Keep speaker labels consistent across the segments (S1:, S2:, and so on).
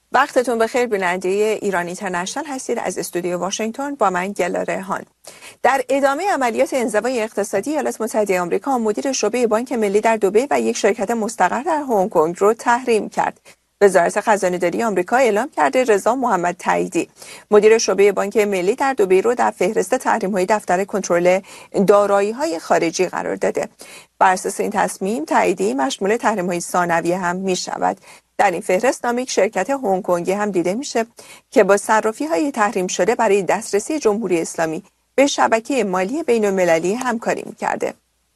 S1: وقتتون بخیر. بیننده ایران اینترنشنال هستید. از استودیو واشنگتن با من گلاره هان. در ادامه عملیات انزوای اقتصادی ایالات متحده آمریکا، مدیر شعبه بانک ملی در دبی و یک شرکت مستقر در هنگ کنگ رو تحریم کرد. وزارت خزانه‌داری آمریکا اعلام کرده رضا محمد تاییدی، مدیر شعبه بانک ملی در دبی، رو در فهرست تحریم‌های دفتر کنترل دارایی‌های خارجی قرار داده. بر اساس این تصمیم، تاییدی مشمول تحریم‌های ثانویه هم می‌شود. در این فهرست نام یک شرکت هنگ کنگی هم دیده میشه که با صرافی‌های تحریم شده برای دسترسی جمهوری اسلامی به شبکه مالی بین‌المللی همکاری می‌کرده.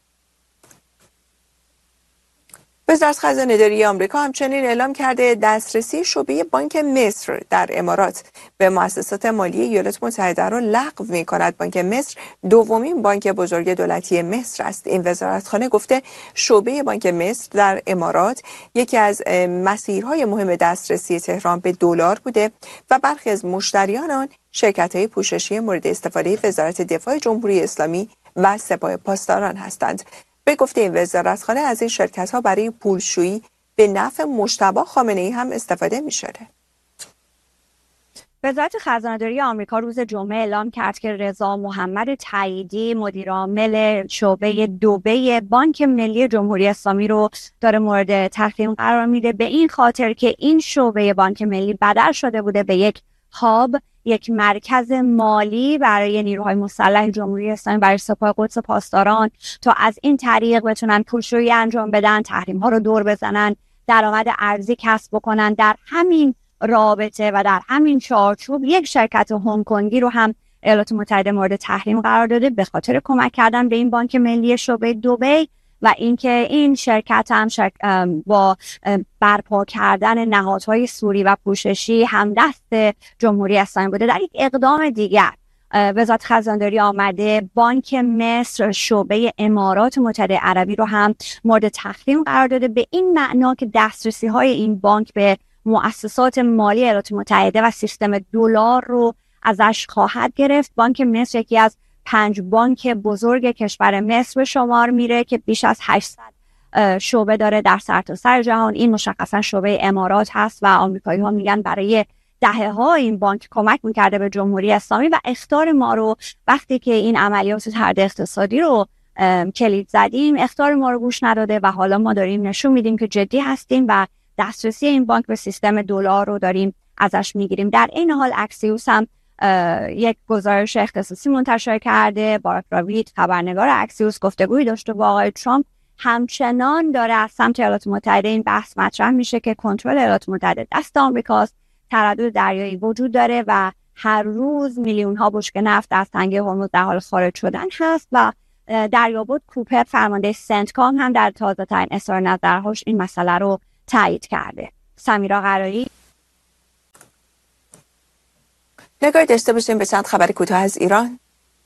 S1: وزارت خزانه‌داری آمریکا همچنین اعلام کرده دسترسی شعبه بانک مصر در امارات به مؤسسات مالی ایالات متحده را لغو می‌کند. بانک مصر دومین بانک بزرگ دولتی مصر است. این وزارتخانه گفته شعبه بانک مصر در امارات یکی از مسیرهای مهم دسترسی تهران به دلار بوده و برخی از مشتریان آن شرکت‌های پوششی مورد استفاده وزارت دفاع جمهوری اسلامی و سپاه پاسداران هستند. به گفته این وزارتخانه از این شرکت‌ها برای پولشویی به نفع مجتبی خامنه‌ای هم استفاده می‌شده.
S2: وزارت خزانه‌داری آمریکا روز جمعه اعلام کرد که رضا محمد تاییدی، مدیرعامل شعبه دبی بانک ملی جمهوری اسلامی رو داره مورد تحریم قرار میده، به این خاطر که این شعبه بانک ملی بدل شده بوده به یک هاب، یک مرکز مالی برای نیروهای مسلح جمهوری اسلامی، برای سپاه قدس پاسداران، تا از این طریق بتونن پولشویی انجام بدن، تحریم ها رو دور بزنن، درآمد ارزی کسب بکنن. در همین رابطه و در همین چارچوب یک شرکت هنگ کنگی رو هم ایالات متحده مورد تحریم قرار داده به خاطر کمک کردن به این بانک ملی شعبه دبی و اینکه این شرکت هم با برپا کردن نهادهای سوری و پوششی همدست جمهوری اسلامی بوده. در یک اقدام دیگر وزارت خزانه‌داری آمده بانک مصر شعبه امارات متحده عربی رو هم مورد تحریم قرار داده، به این معنا که دسترسی های این بانک به مؤسسات مالی ایالات متحده و سیستم دلار رو ازش خواهد گرفت. بانک مصر یکی از 5 بانک بزرگ کشور مصر به شمار میره که بیش از 800 شعبه داره در سرتاسر جهان. این مشخصا شعبه امارات هست و آمریکایی ها میگن برای دهه‌ها این بانک کمک میکرده به جمهوری اسلامی و اخطار ما رو وقتی که این عملیات طرد اقتصادی رو کلید زدیم، اخطار ما رو گوش نداده و حالا ما داریم نشون میدیم که جدی هستیم و دسترسی این بانک به سیستم دلار رو داریم ازش میگیریم. در این حال اکسیوس هم یک گزارش اختصاصی منتشر کرده. باراک راوید، خبرنگار اکسیوس، گفتگویی داشته با آقای ترامپ. همچنان داره از سمت ایالات متحده این بحث مطرح میشه که کنترل ایالات متحده دست آمریکاست، تردد دریایی وجود داره و هر روز میلیون ها بشکه نفت از تنگه هرمز در حال خارج شدن هست و دریابد کوپر، فرمانده سنتکام، هم در تازه ترین اظهار نظرهاش این مسئله رو تایید کرده. سمیرا قرایی.
S1: نگاهی داشته باشیم به چند خبر کوتاه از ایران.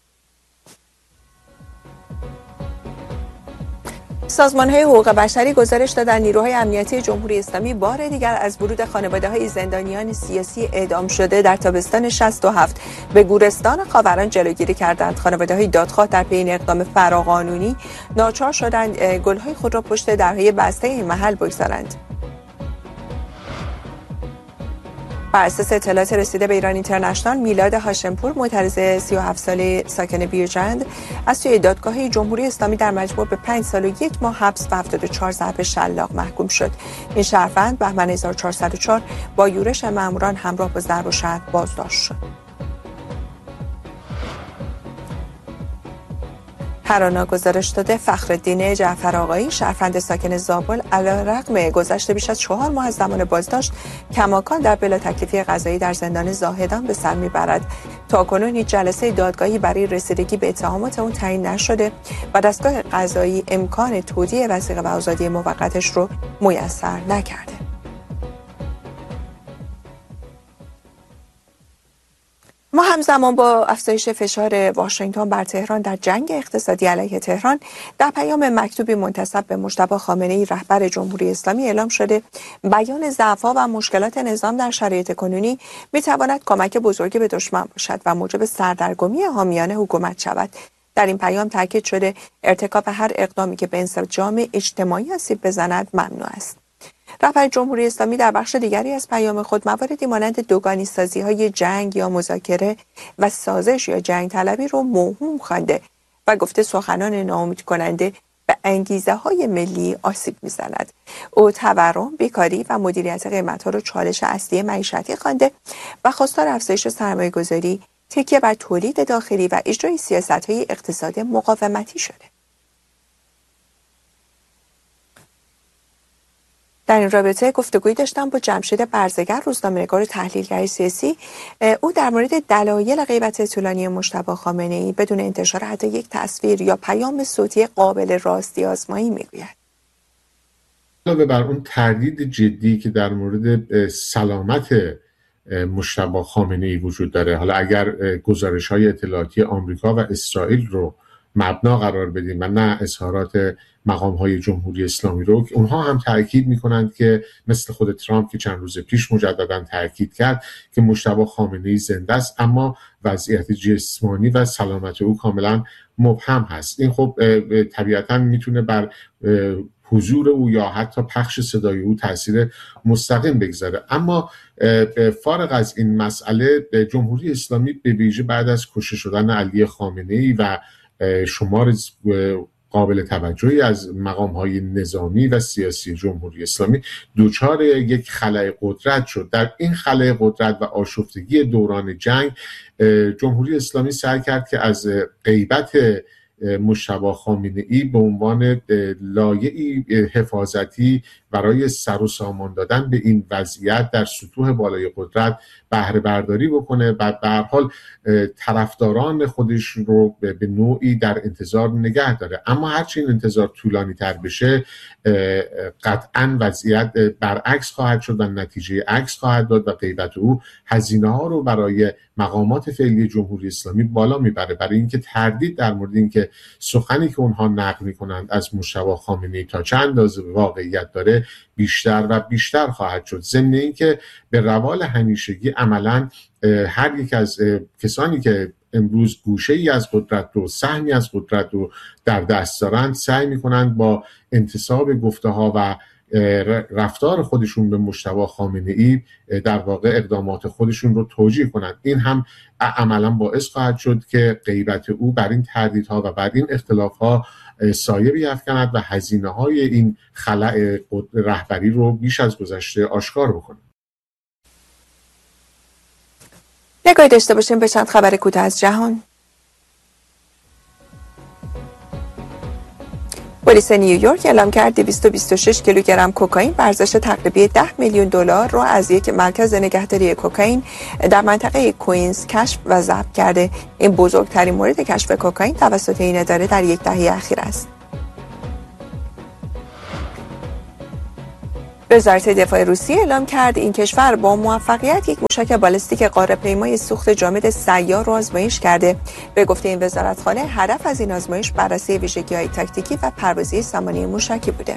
S1: سازمان‌های حقوق بشری گزارش دادند نیروهای امنیتی جمهوری اسلامی بار دیگر از ورود خانواده‌های زندانیان سیاسی اعدام شده در تابستان 67 به گورستان خاوران جلوگیری کردند. خانواده‌های دادخواه در پی این اقدام فراقانونی ناچار شدند گل‌های خود را پشت درهای بسته این محل بگذارند. بر اساس اطلاعات رسیده به ایران اینترنشنال، میلاد هاشمپور، معترض 37 ساله ساکن بیرجند، از سوی دادگاه جمهوری اسلامی در مجموع به 5 سال و 1 ماه حبس و 74 ضرب شلاق محکوم شد. این شهروند بهمن 1404 با یورش ماموران همراه با ضرب و شتم بازداشت شد. هرانا گزارش داده فخرالدین جعفر آقایی، شهروند ساکن زابل، علیرغم گذشت بیش از 4 ماه از زمان بازداشت، کماکان در بلا تکلیفی قضایی در زندان زاهدان به سر میبرد. تاکنون هیچ جلسه دادگاهی برای رسیدگی به اتهامات اون تعیین نشده و دستگاه قضایی امکان تودیع وثیقه و آزادی موقتش رو میسر نکرده. ما همزمان با افزایش فشار واشنگتن بر تهران در جنگ اقتصادی علیه تهران، در پیام مکتوبی منتسب به مجتبی خامنه‌ای رهبر جمهوری اسلامی اعلام شده بیان ضعف‌ها و مشکلات نظام در شرایط کنونی می‌تواند کمک بزرگی به دشمن باشد و موجب سردرگمی حامیان حکومت شود. در این پیام تاکید شده ارتکاب هر اقدامی که به انسجام اجتماعی آسیب بزند ممنوع است. رهبر جمهوری اسلامی در بخش دیگری از پیام خود مواردی مانند دوگانی‌سازی‌های جنگ یا مذاکره و سازش یا جنگ طلبی رو موهوم خوانده و گفته سخنان ناامید کننده به انگیزه‌های ملی آسیب می‌زند. او تورم، بیکاری و مدیریت قیمت‌ها را چالش اصلی معیشتی خوانده و خواستار افزایش سرمایه‌گذاری، تکیه بر تولید داخلی و اجرای سیاست‌های اقتصاد مقاومتی شده. در این رابطه گفتگویی داشتم با جمشید برزگر، روزنامه‌نگار و تحلیلگر سیاسی. او در مورد دلایل غیبت طولانی مجتبی خامنه‌ای بدون انتشار حتی یک تصویر یا پیام صوتی قابل راستی آزمایی میگوید.
S3: علاوه بر اون تردید جدی که در مورد سلامت مجتبی خامنه‌ای وجود داره، حالا اگر گزارش‌های اطلاعاتی آمریکا و اسرائیل رو مبنا قرار بدیم و نه اظهارات مقام‌های جمهوری اسلامی رو، که اونها هم تاکید می‌کنند که مثل خود ترامپ که چند روز پیش مجدداً تاکید کرد که مجتبی خامنه‌ای زنده است اما وضعیت جسمانی و سلامت او کاملاً مبهم هست. این خب طبیعتاً میتونه بر حضور او یا حتی پخش صدای او تاثیر مستقیم بگذاره. اما فارغ از این مسئله، جمهوری اسلامی به ویژه بعد از کشته شدن علی خامنه‌ای و شمار قابل توجهی از مقام‌های نظامی و سیاسی جمهوری اسلامی دوچار یک خلأ قدرت شد. در این خلأ قدرت و آشفتگی دوران جنگ، جمهوری اسلامی سعی کرد که از غیبت مجتبی خامنه‌ای به عنوان لایه‌ای حفاظتی برای سر و سامان دادن به این وضعیت در سطوح بالای قدرت بهره برداری بکنه و به هر حال طرفداران خودش رو به نوعی در انتظار نگه داره. اما هرچی این انتظار طولانی تر بشه، قطعاً وضعیت برعکس خواهد شد و نتیجه عکس خواهد داد و غیبت او هزینه ها رو برای مقامات فعلی جمهوری اسلامی بالا میبره، برای اینکه تردید در مورد اینکه سخنی که اونها نقل میکنند از مجتبی خامنه‌ای تا چند اندازه واقعیت داره بیشتر و بیشتر خواهد شد. ضمن اینکه به روال همیشگی عملاً هر یک از کسانی که امروز گوشه‌ای از قدرت رو، سهمی از قدرت رو در دست دارند، سعی میکنند با انتصاب گفته‌ها و رفتار خودشون به مجتبی خامنه‌ای در واقع اقدامات خودشون رو توجیه کنند. این هم عملاً باعث خواهد شد که غیبت او بر این تردیدها و بر این اختلاف‌ها سایه بیفکند و هزینه‌های این خلأ رهبری رو بیش از گذشته آشکار بکنه.
S1: نگاهی داشته باشیم به چند خبر کوتاه از جهان. پلیس نیویورک اعلام کرد 226 کیلوگرم کوکائین به ارزش تقریبی $10 میلیون رو از یک مرکز نگهداری کوکائین در منطقه کوینز کشف و ضبط کرده. این بزرگترین مورد کشف کوکائین توسط این اداره در یک دهه اخیر است. وزارت دفاع روسیه اعلام کرد این کشور با موفقیت یک موشک بالستیک غاره‌پیمای سوخت جامد سیار را آزمایش کرده. به گفته این وزارتخانه، هدف از این آزمایش بررسی ویژگی‌های تاکتیکی و پروازی سامانه موشکی بوده.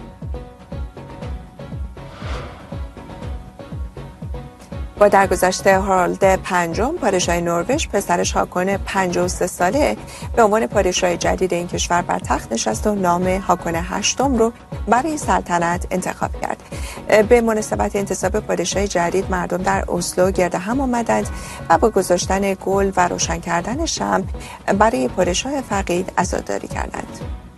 S1: با درگذشت هارالد پنجم پادشاه نروژ، پسرش هاکون 53 ساله به عنوان پادشاه جدید این کشور بر تخت نشست و نام هاکون هشتم رو برای سلطنت انتخاب کرد. به مناسبت انتصاب پادشاه جدید، مردم در اسلو گرد هم آمدند و با گذاشتن گل و روشن کردن شمع برای پادشاه فقید عزاداری کردند.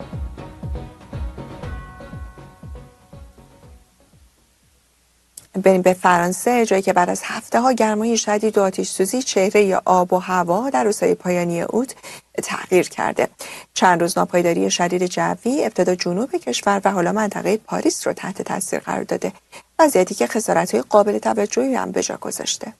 S1: بریم به فرانسه، جایی که بعد از هفته‌ها گرمای شدید و آتش‌سوزی چهره آب و هوا در روزهای پایانی اوت تغییر کرده. چند روز ناپایداری شدید جوی ابتدا جنوب کشور و حالا منطقه پاریس رو تحت تاثیر قرار داده، وضعیتی که خسارت‌های قابل توجهی هم به جا گذاشته.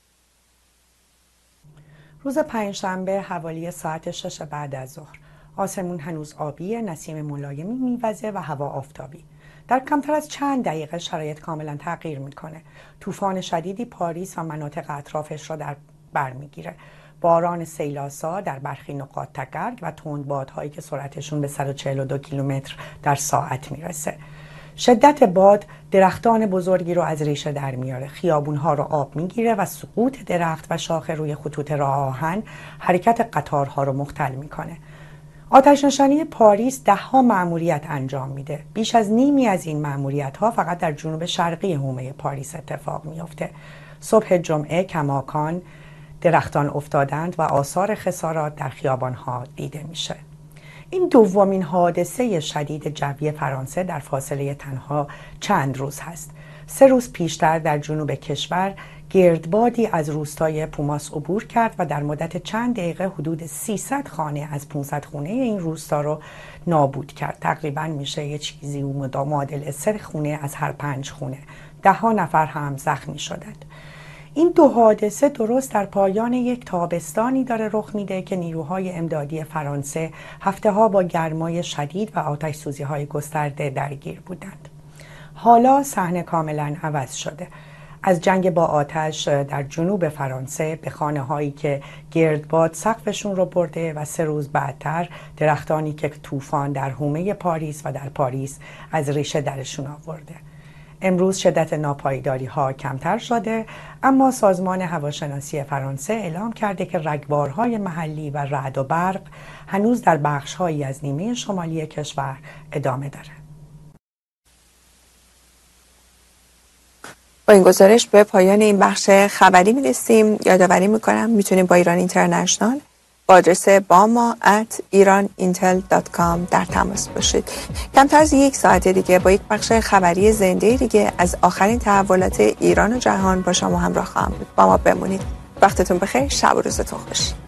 S4: روز پنجشنبه حوالی ساعت 6 بعد از ظهر، آسمون هنوز آبی، نسیم ملایمی میوزه و هوا آفتابی. در کمتر از چند دقیقه شرایط کاملا تغییر میکنه. طوفان شدیدی پاریس و مناطق اطرافش را در بر میگیره. باران سیلاسا در برخی نقاط تگرگ و تندبادهایی که سرعتشون به 142 کیلومتر در ساعت میرسه. شدت باد درختان بزرگی رو از ریشه در میاره، خیابونها رو آب میگیره و سقوط درخت و شاخه روی خطوط راه آهن حرکت قطارها رو مختل میکنه. آتش‌نشانی پاریس 10 مأموریت انجام میده. بیش از نیمی از این مأموریت‌ها فقط در جنوب شرقی حومه پاریس اتفاق میفته. صبح جمعه کماکان درختان افتادند و آثار خسارات در خیابان‌ها دیده میشه. این دومین حادثه شدید جوی فرانسه در فاصله تنها چند روز هست. 3 روز پیشتر در جنوب کشور گردبادی از روستای پوماس عبور کرد و در مدت چند دقیقه حدود 300 خانه از 500 خانه این روستا رو نابود کرد. تقریبا میشه یه چیزی معادل 3 خونه از هر 5 خونه. 10 نفر هم زخمی شدند. این 2 حادثه درست در پایان یک تابستانی داره رخ میده که نیروهای امدادی فرانسه هفته‌ها با گرمای شدید و آتش‌سوزی‌های گسترده درگیر بودند. حالا صحنه کاملا عوض شده. از جنگ با آتش در جنوب فرانسه به خانه‌هایی که گردباد سقفشون رو برده و 3 روز بعدتر درختانی که طوفان در حومه پاریس و در پاریس از ریشه درشون آورده. امروز شدت ناپایداری ها کمتر شده، اما سازمان هواشناسی فرانسه اعلام کرده که رگبارهای محلی و رعد و برق هنوز در بخش‌هایی از نیمه شمالی کشور ادامه داره.
S1: با این گزارش به پایان این بخش خبری میرسیم. یادآوری میکنم میتونید با ایران اینترنشنال با آدرس bama@iranintel.com در تماس باشید. کمتر از 1 ساعت دیگه با یک بخش خبری زنده دیگه از آخرین تحولات ایران و جهان با شما همراه خواهم بود. با ما بمونید. وقتتون بخیر. شب و روزتون خوش.